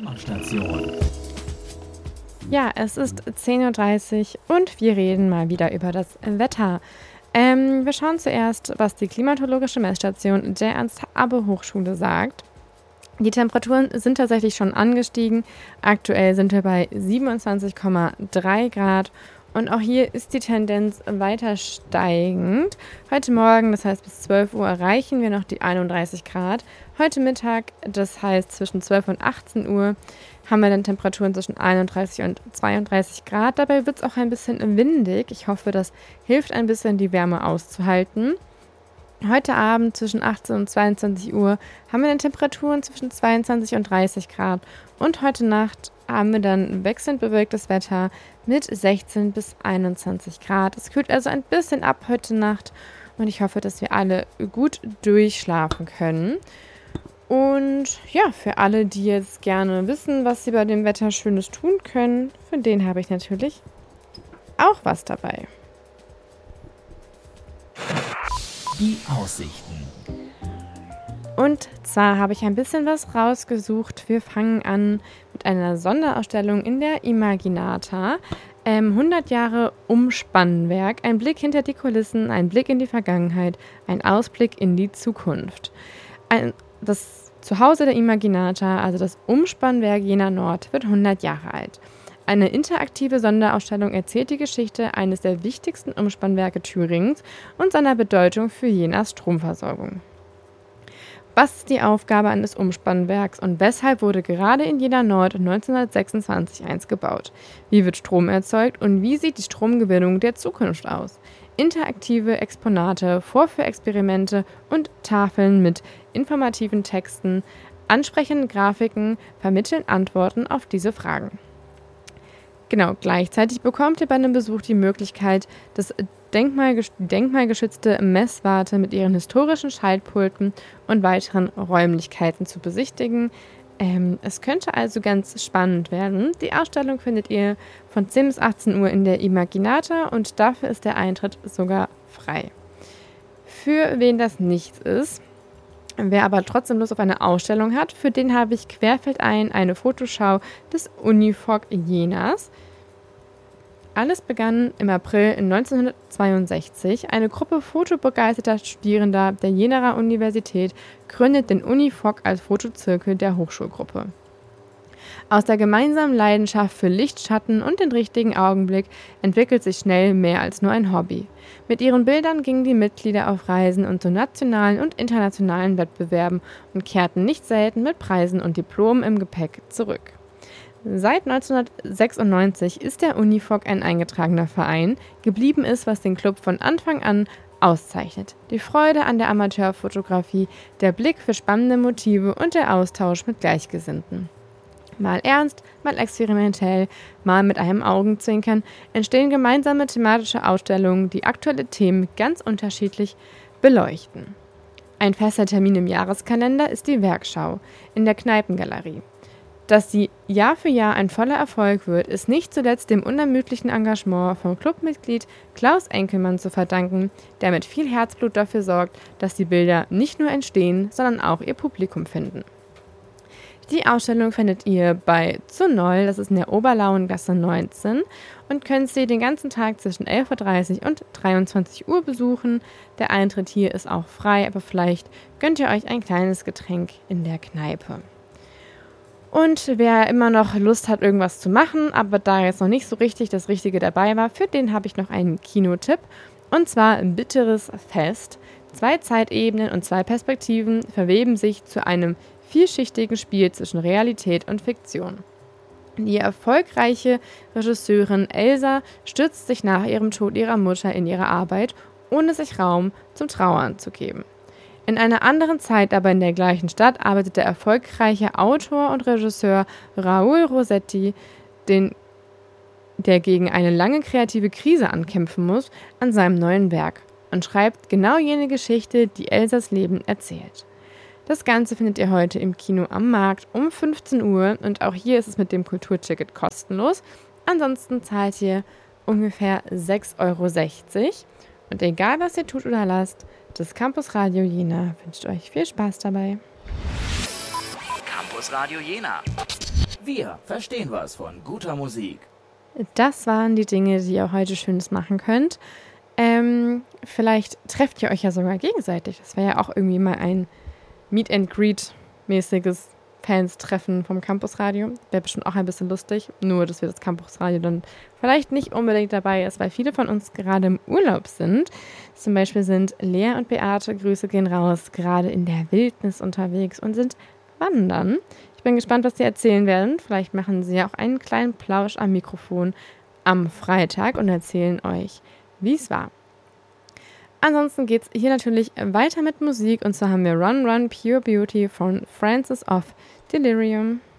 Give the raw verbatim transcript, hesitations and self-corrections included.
Sommerstation. Ja, es ist zehn Uhr dreißig und wir reden mal wieder über das Wetter. Ähm, wir schauen zuerst, was die klimatologische Messstation der Ernst-Abbe-Hochschule sagt. Die Temperaturen sind tatsächlich schon angestiegen. Aktuell sind wir bei siebenundzwanzig Komma drei Grad und auch hier ist die Tendenz weiter steigend. Heute Morgen, das heißt bis zwölf Uhr, erreichen wir noch die einunddreißig Grad. Heute Mittag, das heißt zwischen zwölf und achtzehn Uhr, haben wir dann Temperaturen zwischen einunddreißig und zweiunddreißig Grad. Dabei wird es auch ein bisschen windig. Ich hoffe, das hilft ein bisschen, die Wärme auszuhalten. Heute Abend zwischen achtzehn und zweiundzwanzig Uhr haben wir dann Temperaturen zwischen zweiundzwanzig und dreißig Grad. Und heute Nacht haben wir dann wechselnd bewölktes Wetter mit sechzehn bis einundzwanzig Grad. Es kühlt also ein bisschen ab heute Nacht und ich hoffe, dass wir alle gut durchschlafen können. Und ja, für alle, die jetzt gerne wissen, was sie bei dem Wetter Schönes tun können, für den habe ich natürlich auch was dabei. Die Aussichten. Und zwar habe ich ein bisschen was rausgesucht. Wir fangen an mit einer Sonderausstellung in der Imaginata. Ähm, hundert Jahre Umspannwerk, ein Blick hinter die Kulissen, ein Blick in die Vergangenheit, ein Ausblick in die Zukunft. Ein, das Zuhause der Imaginata, also das Umspannwerk Jena Nord, wird hundert Jahre alt. Eine interaktive Sonderausstellung erzählt die Geschichte eines der wichtigsten Umspannwerke Thürings und seiner Bedeutung für Jenas Stromversorgung. Was ist die Aufgabe eines Umspannwerks und weshalb wurde gerade in Jena Nord neunzehnhundertsechsundzwanzig eins gebaut? Wie wird Strom erzeugt und wie sieht die Stromgewinnung der Zukunft aus? Interaktive Exponate, Vorführexperimente und Tafeln mit informativen Texten, ansprechenden Grafiken vermitteln Antworten auf diese Fragen. Genau, gleichzeitig bekommt ihr bei einem Besuch die Möglichkeit, das denkmalgesch- denkmalgeschützte Messwarte mit ihren historischen Schaltpulten und weiteren Räumlichkeiten zu besichtigen. Ähm, es könnte also ganz spannend werden. Die Ausstellung findet ihr von zehn bis achtzehn Uhr in der Imaginata und dafür ist der Eintritt sogar frei. Für wen das nichts ist, wer aber trotzdem Lust auf eine Ausstellung hat, für den habe ich querfeldein eine Fotoschau des Unifog Jenas. Alles begann im April neunzehnhundertzweiundsechzig. Eine Gruppe fotobegeisterter Studierender der Jenaer Universität gründet den Unifog als Fotozirkel der Hochschulgruppe. Aus der gemeinsamen Leidenschaft für Licht, Schatten und den richtigen Augenblick entwickelt sich schnell mehr als nur ein Hobby. Mit ihren Bildern gingen die Mitglieder auf Reisen und zu nationalen und internationalen Wettbewerben und kehrten nicht selten mit Preisen und Diplomen im Gepäck zurück. Seit neunzehnhundertsechsundneunzig ist der Unifog ein eingetragener Verein. Geblieben ist, was den Club von Anfang an auszeichnet: die Freude an der Amateurfotografie, der Blick für spannende Motive und der Austausch mit Gleichgesinnten. Mal ernst, mal experimentell, mal mit einem Augenzwinkern entstehen gemeinsame thematische Ausstellungen, die aktuelle Themen ganz unterschiedlich beleuchten. Ein fester Termin im Jahreskalender ist die Werkschau in der Kneipengalerie. Dass sie Jahr für Jahr ein voller Erfolg wird, ist nicht zuletzt dem unermüdlichen Engagement vom Clubmitglied Klaus Enkelmann zu verdanken, der mit viel Herzblut dafür sorgt, dass die Bilder nicht nur entstehen, sondern auch ihr Publikum finden. Die Ausstellung findet ihr bei Zu Noll, das ist in der Oberlauengasse neunzehn, und könnt sie den ganzen Tag zwischen elf Uhr dreißig und dreiundzwanzig Uhr besuchen. Der Eintritt hier ist auch frei, aber vielleicht gönnt ihr euch ein kleines Getränk in der Kneipe. Und wer immer noch Lust hat, irgendwas zu machen, aber da jetzt noch nicht so richtig das Richtige dabei war, für den habe ich noch einen Kinotipp. Und zwar Bitteres Fest. Zwei Zeitebenen und zwei Perspektiven verweben sich zu einem vielschichtigen Spiel zwischen Realität und Fiktion. Die erfolgreiche Regisseurin Elsa stürzt sich nach ihrem Tod ihrer Mutter in ihre Arbeit, ohne sich Raum zum Trauern zu geben. In einer anderen Zeit, aber in der gleichen Stadt, arbeitet der erfolgreiche Autor und Regisseur Raoul Rossetti, den, der gegen eine lange kreative Krise ankämpfen muss, an seinem neuen Werk und schreibt genau jene Geschichte, die Elsas Leben erzählt. Das Ganze findet ihr heute im Kino am Markt um fünfzehn Uhr und auch hier ist es mit dem Kulturticket kostenlos. Ansonsten zahlt ihr ungefähr sechs Euro sechzig. Und egal, was ihr tut oder lasst, das Campus Radio Jena wünscht euch viel Spaß dabei. Campus Radio Jena. Wir verstehen was von guter Musik. Das waren die Dinge, die ihr heute Schönes machen könnt. Ähm, vielleicht trefft ihr euch ja sogar gegenseitig. Das wäre ja auch irgendwie mal ein Meet-and-Greet-mäßiges Fans-Treffen vom Campusradio. Wäre bestimmt auch ein bisschen lustig. Nur, dass wir das Campusradio dann vielleicht nicht unbedingt dabei ist, weil viele von uns gerade im Urlaub sind. Zum Beispiel sind Lea und Beate, Grüße gehen raus, gerade in der Wildnis unterwegs und sind wandern. Ich bin gespannt, was sie erzählen werden. Vielleicht machen sie ja auch einen kleinen Plausch am Mikrofon am Freitag und erzählen euch, wie es war. Ansonsten geht es hier natürlich weiter mit Musik und zwar haben wir Run Run Pure Beauty von Francis of Delirium.